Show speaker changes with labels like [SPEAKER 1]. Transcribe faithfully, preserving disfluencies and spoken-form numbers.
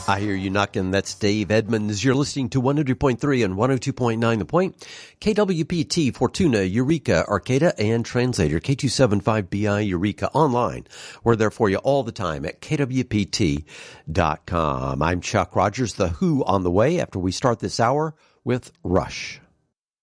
[SPEAKER 1] I hear you knocking. That's Dave Edmonds. You're listening to one hundred point three and one oh two point nine The Point. K W P T, Fortuna, Eureka, Arcata, and Translator. K two seventy-five B I Eureka online. We're there for you all the time at K W P T dot com. I'm Chuck Rogers, The Who on the way after we start this hour with Rush.